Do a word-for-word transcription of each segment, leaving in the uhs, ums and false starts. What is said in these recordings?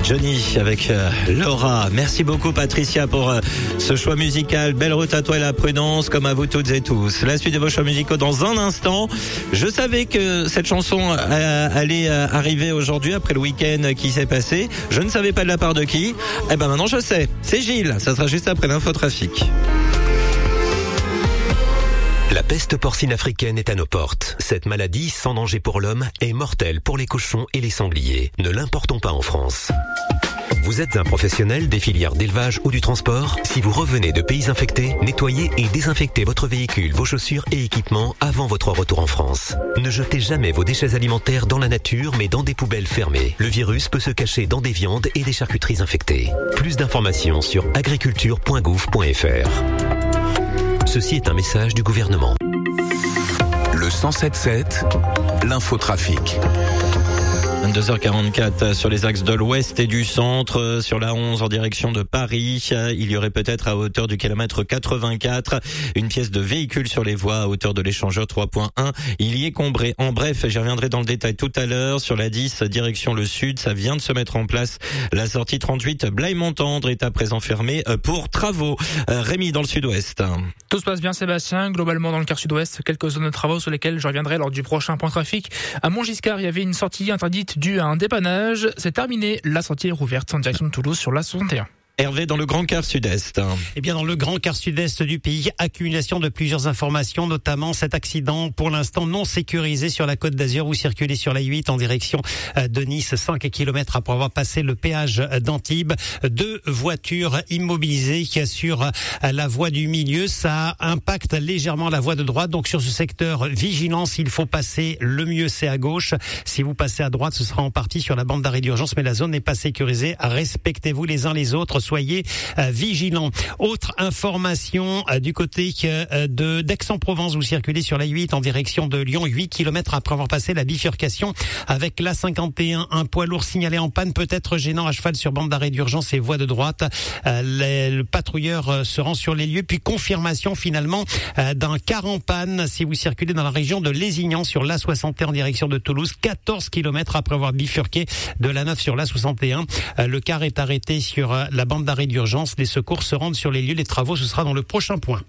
Johnny avec euh, Laura. Merci beaucoup Patricia pour euh, ce choix musical. Belle route à toi et la prudence, comme à vous toutes et tous. La suite de vos choix musicaux dans un instant. Je savais que cette chanson euh, allait euh, arriver aujourd'hui après le week-end qui s'est passé. Je ne savais pas de la part de qui. Eh ben maintenant je sais. C'est Gilles. Ça sera juste après l'infotrafic. La peste porcine africaine est à nos portes. Cette maladie, sans danger pour l'homme, est mortelle pour les cochons et les sangliers. Ne l'importons pas en France. Vous êtes un professionnel des filières d'élevage ou du transport? Si vous revenez de pays infectés, nettoyez et désinfectez votre véhicule, vos chaussures et équipements avant votre retour en France. Ne jetez jamais vos déchets alimentaires dans la nature, mais dans des poubelles fermées. Le virus peut se cacher dans des viandes et des charcuteries infectées. Plus d'informations sur agriculture point gouv point f r. Ceci est un message du gouvernement. Le cent sept sept, l'infotrafic. vingt-deux heures quarante-quatre sur les axes de l'ouest et du centre, sur la onze en direction de Paris. Il y aurait peut-être à hauteur du kilomètre quatre-vingt-quatre une pièce de véhicule sur les voies à hauteur de l'échangeur trois point un. Il y est combré. En bref, j'y reviendrai dans le détail tout à l'heure. Sur la dix, direction le sud, ça vient de se mettre en place. La sortie trente-huit, Blaye-Montendre est à présent fermée pour travaux. Rémi, dans le sud-ouest. Tout se passe bien Sébastien, globalement dans le quart sud-ouest, quelques zones de travaux sur lesquelles je reviendrai lors du prochain point trafic. À Montgiscard, il y avait une sortie interdite due à un dépannage. C'est terminé, la sortie est rouverte en direction de Toulouse sur l'A soixante et un. Hervé, dans le grand quart sud-est. Eh bien, dans le grand quart sud-est du pays, accumulation de plusieurs informations, notamment cet accident pour l'instant non sécurisé sur la Côte d'Azur où circuler sur la huit en direction de Nice, cinq kilomètres après avoir passé le péage d'Antibes. Deux voitures immobilisées sur la voie du milieu. Ça impacte légèrement la voie de droite. Donc, sur ce secteur, vigilance, il faut passer. Le mieux, c'est à gauche. Si vous passez à droite, ce sera en partie sur la bande d'arrêt d'urgence, mais la zone n'est pas sécurisée. Respectez-vous les uns les autres. Soyez euh, vigilants. Autre information euh, du côté euh, de d'Aix-en-Provence, vous circulez sur la huit en direction de Lyon, huit kilomètres après avoir passé la bifurcation avec la cinquante et un. Un poids lourd signalé en panne, peut-être gênant à cheval sur bande d'arrêt d'urgence et voie de droite. Euh, les, le patrouilleur euh, se rend sur les lieux, puis confirmation finalement euh, d'un car en panne si vous circulez dans la région de Lézignan sur l'A soixante et un en direction de Toulouse, quatorze kilomètres après avoir bifurqué de la neuf sur l'A soixante et un. Euh, le car est arrêté sur euh, la bande d'arrêt d'urgence. Les secours se rendent sur les lieux. Les travaux, ce sera dans le prochain point.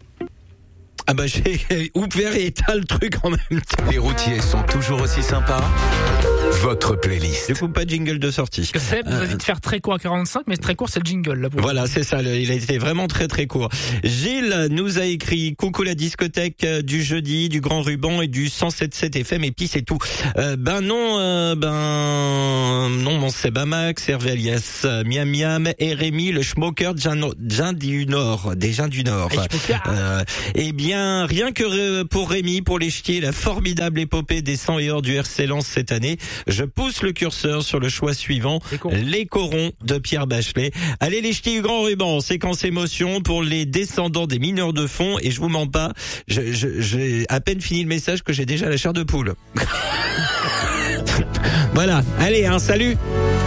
Ah bah j'ai ouvert et éteint le truc en même temps. Les routiers sont toujours aussi sympas. Votre playlist. Du coup, pas de jingle de sortie. Seb, vous avez de faire très court à quarante-cinq, mais très court, c'est le jingle. Là, pour voilà, c'est ça. Il a été vraiment très très court. Gilles nous a écrit « Coucou la discothèque du jeudi, du Grand Ruban et du cent sept sept F M, et puis c'est tout. Euh, » Ben non, euh, ben non, mon Seb Max, Hervé alias Miam Miam et Rémi, le schmoker Jean du Nord, des gens du Nord. Euh, eh bien, rien que pour Rémi, pour les ch'tis, la formidable épopée des cent et or du R C Lens cette année. Je pousse le curseur sur le choix suivant, les corons de Pierre Bachelet. Allez les ch'tis du Grand Ruban, séquence émotion pour les descendants des mineurs de fond, et je vous mens pas, je, je, j'ai à peine fini le message que j'ai déjà la chair de poule. Voilà, allez, hein, salut.